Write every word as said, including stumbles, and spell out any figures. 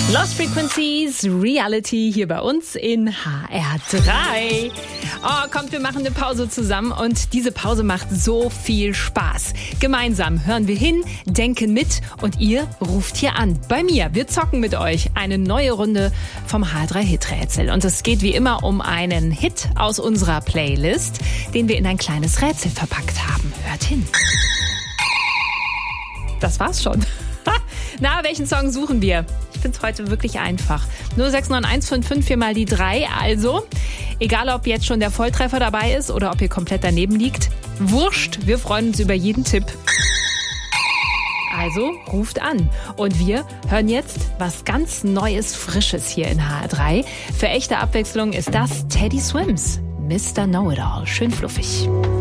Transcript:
Lost Frequencies, Reality hier bei uns in H R drei. Oh, kommt, wir machen eine Pause zusammen und diese Pause macht so viel Spaß. Gemeinsam hören wir hin, denken mit und ihr ruft hier an. Bei mir, wir zocken mit euch eine neue Runde vom H R drei Hiträtsel. Und es geht wie immer um einen Hit aus unserer Playlist, den wir in ein kleines Rätsel verpackt haben. Hört hin. Das war's schon. Na, welchen Song suchen wir? Ich finde es heute wirklich einfach. null sechs neun eins fünf fünf vier mal die drei. Also, egal ob jetzt schon der Volltreffer dabei ist oder ob ihr komplett daneben liegt, wurscht, wir freuen uns über jeden Tipp. Also, ruft an. Und wir hören jetzt was ganz Neues, Frisches hier in H R drei. Für echte Abwechslung ist das Teddy Swims, Mister Know-It-All. Schön fluffig.